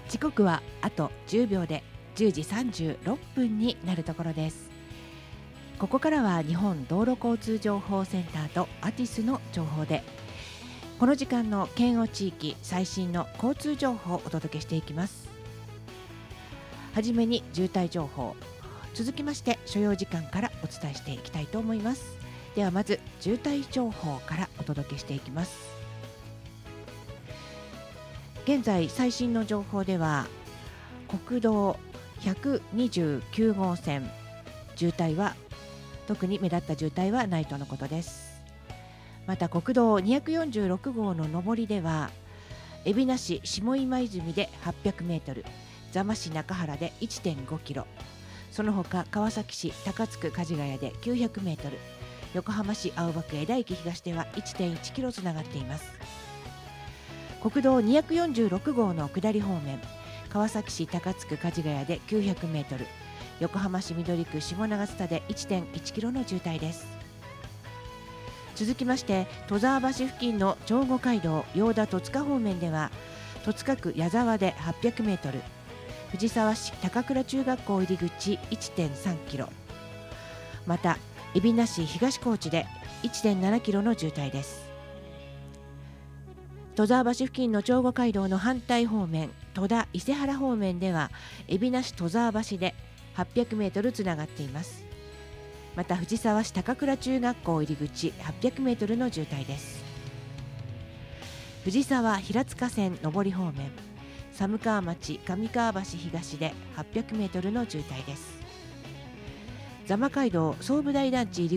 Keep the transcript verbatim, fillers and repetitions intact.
時刻はあとじゅうびょうでじゅうじさんじゅうろっぷんになるところです。ここからは日本道路交通情報センターとアティスの情報で、この時間の県央地域最新の交通情報をお届けしていきます。はじめに渋滞情報、続きまして所要時間からお伝えしていきたいと思います。ではまず渋滞情報からお届けしていきます。現在最新の情報では、国道ひゃくにじゅうきゅうごうせん、渋滞は特に目立った渋滞はないとのことです。また国道にひゃくよんじゅうろくごうの上りでは、海老名市下今泉ではっぴゃくメートル、座間市中原で いってんごキロ、その他川崎市高津梶ヶ谷できゅうひゃくメートル、横浜市青葉区江田駅東では いってんいちキロつながっています。国道にひゃくよんじゅうろくごうの下り方面、川崎市高津梶ヶ谷できゅうひゃくメートル、横浜市緑区下長津田で いってんいちキロの渋滞です。続きまして戸沢橋付近の長後街道用田戸塚方面では、戸塚区矢沢ではっぴゃくメートル、藤沢市高倉中学校入り口 いってんさんキロ、また海老名市東高地で いってんななキロの渋滞です。戸沢橋付近の長後街道の反対方面、戸田伊勢原方面では海老名市戸沢橋ではっぴゃくメートルつながっています。また藤沢市高倉中学校入り口はっぴゃくメートルの渋滞です。藤沢平塚線上り方面、寒川町上川橋東ではっぴゃくメートルの渋滞です。座間街道総武台団地入り